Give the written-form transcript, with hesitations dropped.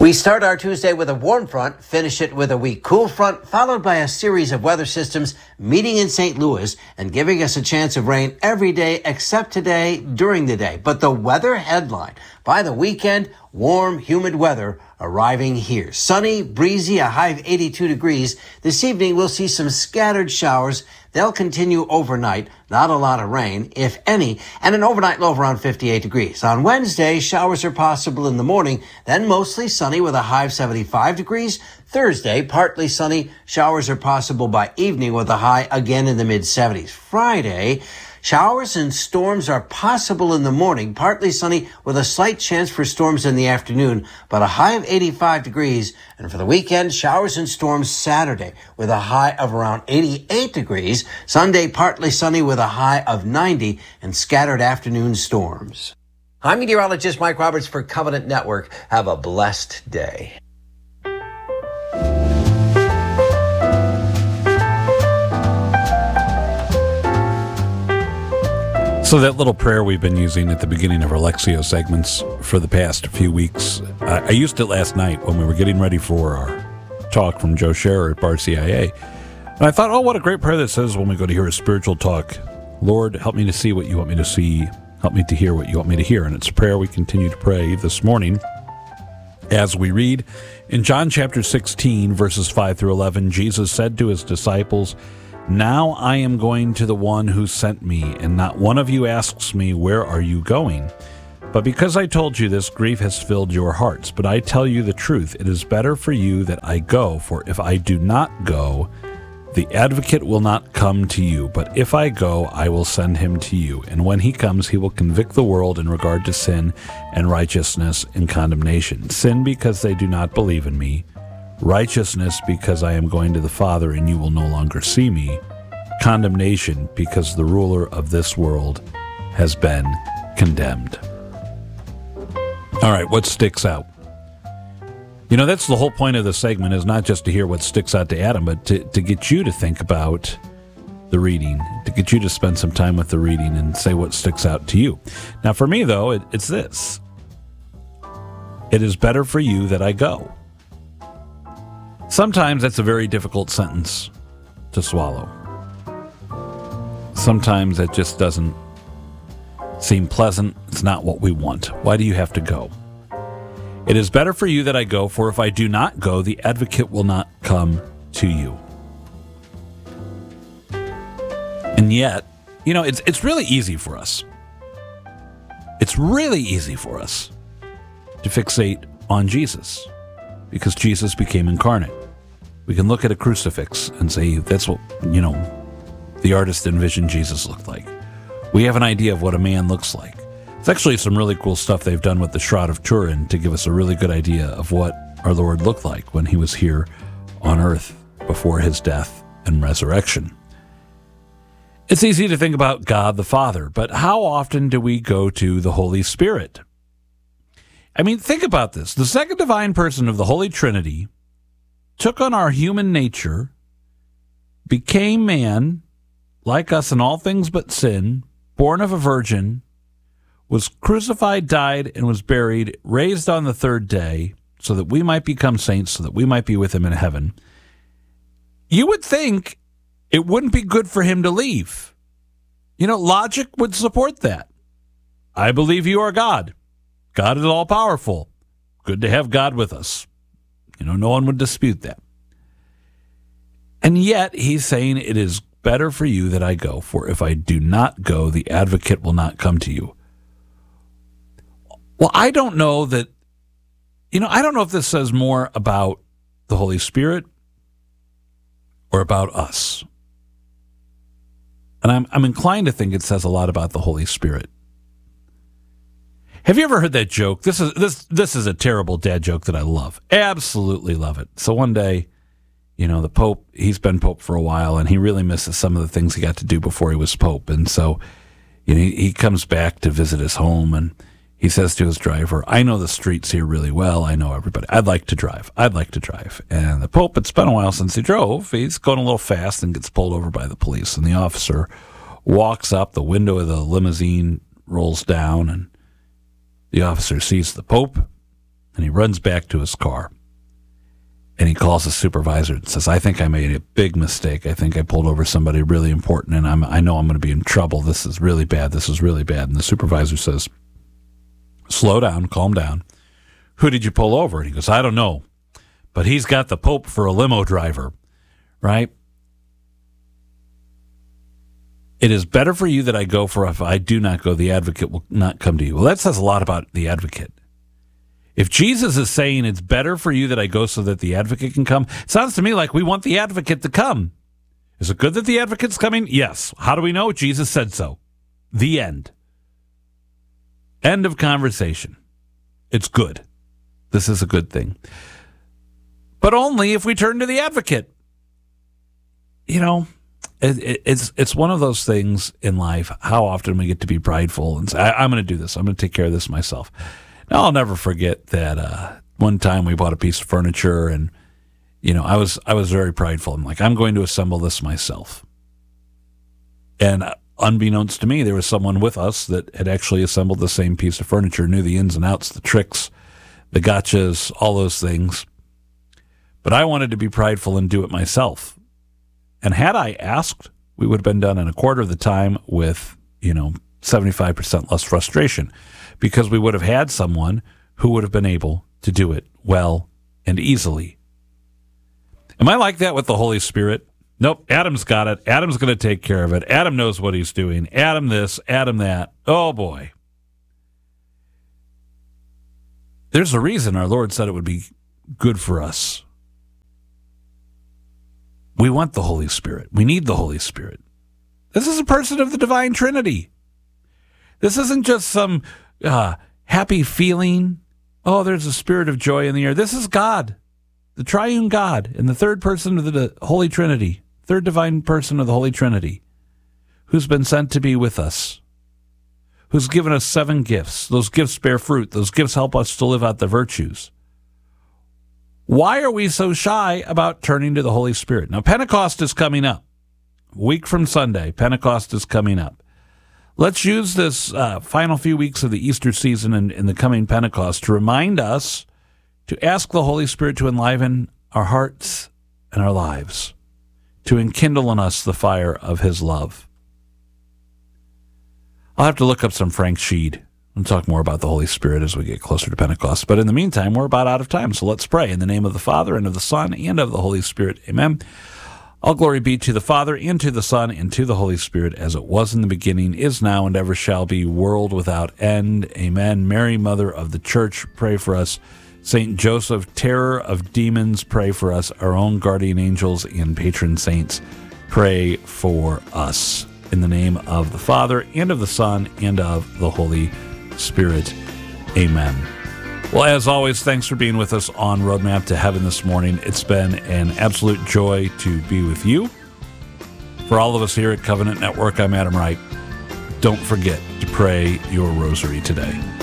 We start our Tuesday with a warm front, finish it with a weak cool front, followed by a series of weather systems meeting in St. Louis and giving us a chance of rain every day except today during the day. But the weather headline, by the weekend, warm, humid weather arriving here. Sunny, breezy, a high of 82 degrees. This evening, we'll see some scattered showers. They'll continue overnight. Not a lot of rain, if any, and an overnight low of around 58 degrees. On Wednesday, showers are possible in the morning, then mostly sunny with a high of 75 degrees. Thursday, partly sunny. Showers are possible by evening with a high again in the mid-70s. Friday, showers and storms are possible in the morning, partly sunny with a slight chance for storms in the afternoon, but a high of 85 degrees. And for the weekend, showers and storms Saturday with a high of around 88 degrees. Sunday, partly sunny with a high of 90 and scattered afternoon storms. I'm meteorologist Mike Roberts for Covenant Network. Have a blessed day. So that little prayer we've been using at the beginning of our Lectio segments for the past few weeks, I used it last night when we were getting ready for our talk from Joe Scherer at Bard CIA. And I thought, oh, what a great prayer that says when we go to hear a spiritual talk, Lord, help me to see what you want me to see, help me to hear what you want me to hear. And it's a prayer we continue to pray this morning as we read in John chapter 16, verses 5 through 11, Jesus said to his disciples, "Now I am going to the one who sent me, and not one of you asks me, 'Where are you going?' But because I told you this, grief has filled your hearts. But I tell you the truth, it is better for you that I go, for if I do not go, the advocate will not come to you. But if I go, I will send him to you. And when he comes, he will convict the world in regard to sin and righteousness and condemnation. Sin because they do not believe in me. Righteousness because I am going to the Father and you will no longer see me. Condemnation because the ruler of this world has been condemned." All right, what sticks out? You know, that's the whole point of the segment, is not just to hear what sticks out to Adam, but to get you to think about the reading, to get you to spend some time with the reading and say what sticks out to you. Now, for me, though, it's this. It is better for you that I go. Sometimes that's a very difficult sentence to swallow. Sometimes it just doesn't seem pleasant. It's not what we want. Why do you have to go? It is better for you that I go, for if I do not go, the advocate will not come to you. And yet, you know, it's really easy for us. It's really easy for us to fixate on Jesus, because Jesus became incarnate. We can look at a crucifix and say, that's what, you know, the artist envisioned Jesus looked like. We have an idea of what a man looks like. It's actually some really cool stuff they've done with the Shroud of Turin to give us a really good idea of what our Lord looked like when he was here on earth before his death and resurrection. It's easy to think about God the Father, but how often do we go to the Holy Spirit? I mean, think about this. The second divine person of the Holy Trinity took on our human nature, became man, like us in all things but sin, born of a virgin, was crucified, died, and was buried, raised on the third day, so that we might become saints, so that we might be with him in heaven. You would think it wouldn't be good for him to leave. You know, logic would support that. I believe you are God. God is all-powerful. Good to have God with us. You know, no one would dispute that. And yet, he's saying it is better for you that I go, for if I do not go, the advocate will not come to you. Well, I don't know that, you know, I don't know if this says more about the Holy Spirit or about us. And I'm inclined to think it says a lot about the Holy Spirit. Have you ever heard that joke? This is a terrible dad joke that I love. Absolutely love it. So one day, you know, the Pope, he's been Pope for a while, and he really misses some of the things he got to do before he was Pope. And so, you know, he comes back to visit his home, and he says to his driver, "I know the streets here really well. I know everybody. I'd like to drive. And the Pope, it's been a while since he drove. He's going a little fast and gets pulled over by the police. And the officer walks up, the window of the limousine rolls down, and the officer sees the Pope, And he runs back to his car. And he calls the supervisor and says, I think I made a big mistake. I think I pulled over somebody really important, and I know I'm going to be in trouble. This is really bad. This is really bad. And the supervisor says, slow down, calm down. Who did you pull over? And he goes, I don't know. But he's got the Pope for a limo driver, right? It is better for you that I go, for if I do not go, the advocate will not come to you. Well, that says a lot about the advocate. If Jesus is saying it's better for you that I go so that the advocate can come, it sounds to me like we want the advocate to come. Is it good that the advocate's coming? Yes. How do we know? Jesus said so. The end. End of conversation. It's good. This is a good thing. But only if we turn to the advocate. You know, it's one of those things in life, how often we get to be prideful and say, I'm going to do this. I'm going to take care of this myself. Now, I'll never forget that one time we bought a piece of furniture, and you know, I was very prideful. I'm like, I'm going to assemble this myself. And unbeknownst to me, there was someone with us that had actually assembled the same piece of furniture, knew the ins and outs, the tricks, the gotchas, all those things. But I wanted to be prideful and do it myself. And had I asked, we would have been done in a quarter of the time with, 75% less frustration, because we would have had someone who would have been able to do it well and easily. Am I like that with the Holy Spirit? Nope, Adam's got it. Adam's going to take care of it. Adam knows what he's doing. Adam this, Adam that. Oh, boy. There's a reason our Lord said it would be good for us. We want the Holy Spirit. We need the Holy Spirit. This is a person of the Divine Trinity. This isn't just some happy feeling. Oh, there's a spirit of joy in the air. This is God, the triune God, and the third person of the Holy Trinity, third divine person of the Holy Trinity, who's been sent to be with us, who's given us 7 gifts. Those gifts bear fruit. Those gifts help us to live out the virtues. Why are we so shy about turning to the Holy Spirit? Now, Pentecost is coming up. A week from Sunday, Pentecost is coming up. Let's use this final few weeks of the Easter season and in the coming Pentecost to remind us to ask the Holy Spirit to enliven our hearts and our lives, to enkindle in us the fire of his love. I'll have to look up some Frank Sheed and talk more about the Holy Spirit as we get closer to Pentecost. But in the meantime, we're about out of time, so let's pray. In the name of the Father, and of the Son, and of the Holy Spirit. Amen. All glory be to the Father, and to the Son, and to the Holy Spirit, as it was in the beginning, is now, and ever shall be, world without end. Amen. Mary, Mother of the Church, pray for us. Saint Joseph, terror of demons, pray for us. Our own guardian angels and patron saints, pray for us. In the name of the Father, and of the Son, and of the Holy Spirit. Amen. Well, as always, thanks for being with us on Roadmap to Heaven this morning. It's been an absolute joy to be with you. For all of us here at Covenant Network, I'm Adam Wright. Don't forget to pray your rosary today.